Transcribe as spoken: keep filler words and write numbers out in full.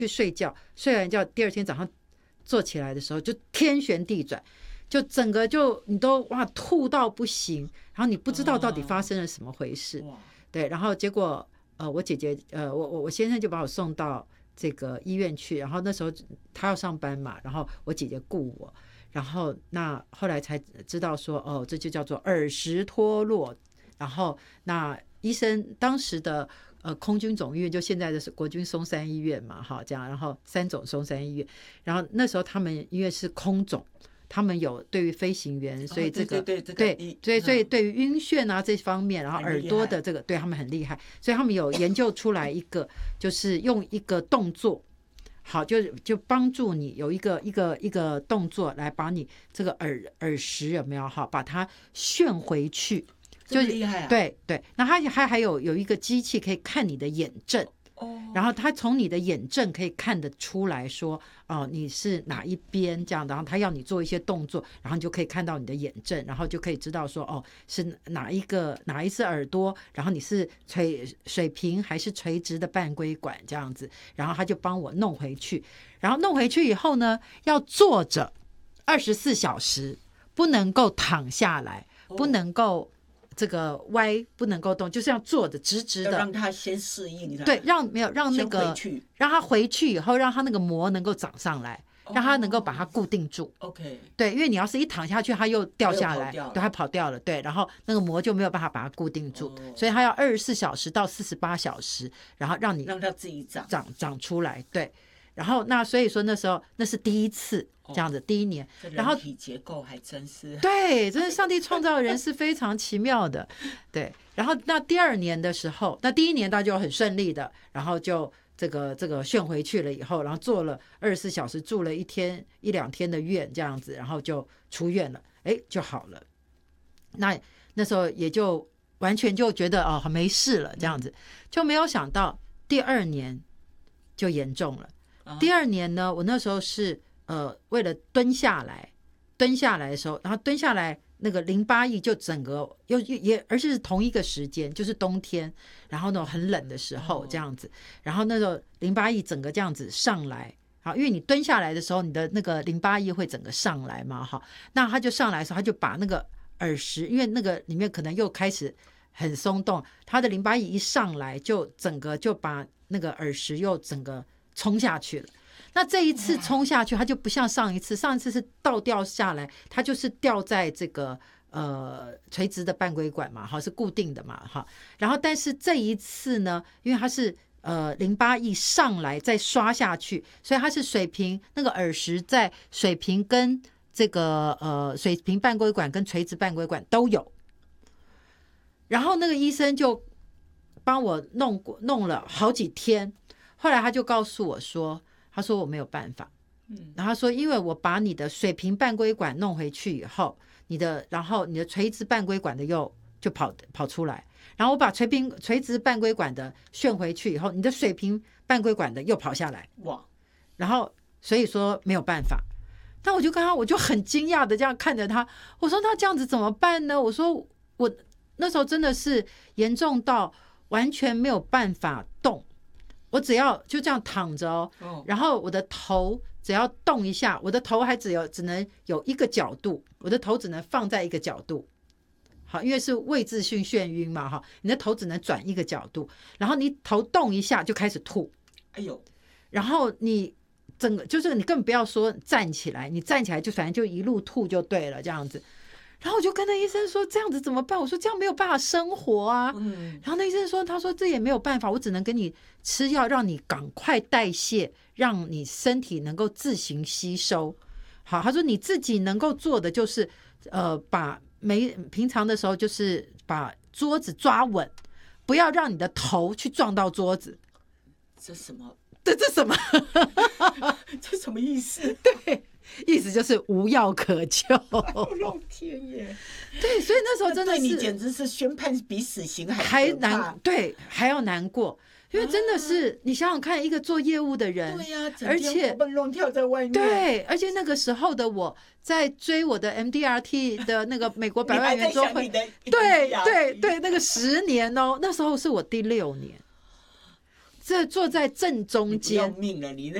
去睡觉，睡完觉第二天早上坐起来的时候就天旋地转，就整个就你都哇吐到不行，然后你不知道到底发生了什么回事。对，然后结果呃我姐姐呃我我我先生就把我送到这个医院去，然后那时候他要上班嘛，然后我姐姐顾我，然后那后来才知道说哦这就叫做耳石脱落，然后那医生当时的呃空军总医院就现在的是国军松山医院嘛，哈这样，然后三总松山医院，然后那时候他们因为是空总。他们有对于飞行员，所以这个、哦、对对对对，所以所以对于晕眩啊这方面，然后耳朵的这个对他们很厉害，所以他们有研究出来一个，就是用一个动作，好就就帮助你有一个一个一个动作来把你这个耳耳石有没有好把它旋回去， 就厉害啊！ 对对，那它还还有有一个机器可以看你的眼症。然后他从你的眼症可以看得出来说哦你是哪一边这样，然后他要你做一些动作，然后你就可以看到你的眼症，然后就可以知道说哦是哪一个哪一只耳朵，然后你是垂水平还是垂直的半规管这样子，然后他就帮我弄回去，然后弄回去以后呢要坐着二十四小时，不能够躺下来，不能够这个歪，不能够动，就是要坐着直直的， 要让他先适应， 对，让没有让那个让他回去以后，让他那个膜能够长上来，哦、让他能够把它固定住。 OK， 对，因为你要是一躺下去，它又掉下来，对，它跑掉了，对，然后那个膜就没有办法把它固定住，哦、所以它要二十四小时到四十八小时，然后让你让它自己长长长出来，对。然后那所以说那时候那是第一次这样子，哦、第一年，然后人体结构还真是对，真是上帝创造的人是非常奇妙的，对。然后那第二年的时候，那第一年大家就很顺利的，然后就这个这个旋回去了以后，然后做了二十四小时，住了一天一两天的院这样子，然后就出院了，哎就好了。那那时候也就完全就觉得哦没事了这样子，就没有想到第二年就严重了。第二年呢，我那时候是呃为了蹲下来，蹲下来的时候，然后蹲下来那个淋巴液就整个又也而且是同一个时间，就是冬天，然后呢很冷的时候这样子，然后那时候淋巴液整个这样子上来，好，因为你蹲下来的时候，你的那个淋巴液会整个上来嘛，哈，那他就上来的时候，他就把那个耳石，因为那个里面可能又开始很松动，他的淋巴液一上来，就整个就把那个耳石又整个冲下去了。那这一次冲下去，它就不像上一次，上一次是倒掉下来，它就是掉在这个呃垂直的半规管嘛，哈，是固定的嘛，哈。然后但是这一次呢，因为它是呃淋巴液上来再刷下去，所以它是水平那个耳石在水平跟这个呃水平半规管跟垂直半规管都有。然后那个医生就帮我弄过弄了好几天，后来他就告诉我说。他说我没有办法，嗯，然后他说因为我把你的水平半规管弄回去以后，你的然后你的垂直半规管的又就跑跑出来，然后我把垂平垂直半规管的旋回去以后，你的水平半规管的又跑下来，哇，然后所以说没有办法。那我就跟他，我就很惊讶的这样看着他，我说那这样子怎么办呢？我说我那时候真的是严重到完全没有办法动。我只要就这样躺着哦，然后我的头只要动一下，我的头还只有只能有一个角度，我的头只能放在一个角度，好，因为是位置性眩晕嘛，哈，你的头只能转一个角度，然后你头动一下就开始吐，哎呦，然后你整个就是你根本不要说站起来，你站起来就反正就一路吐就对了，这样子。然后我就跟那医生说这样子怎么办，我说这样没有办法生活啊，嗯，然后那医生说他说这也没有办法，我只能给你吃药让你赶快代谢，让你身体能够自行吸收。好，他说你自己能够做的就是呃把没平常的时候就是把桌子抓稳，不要让你的头去撞到桌子。 这什么？ 这这什么？ 这什么意思？ 对，意思就是无药可救。 老天爷！ 对，所以那时候真的是对你简直是宣判比死刑还还难，对，还要难过，因为真的是、啊、你想想看，一个做业务的人， 对呀、啊， 而且活蹦乱跳在外面， 对，而且那个时候的我在追我的 M D R T 的那个美国百万圆桌会，对对对，那个十年哦，那时候是我第六年。 这坐在正中你不要间。 命了，你那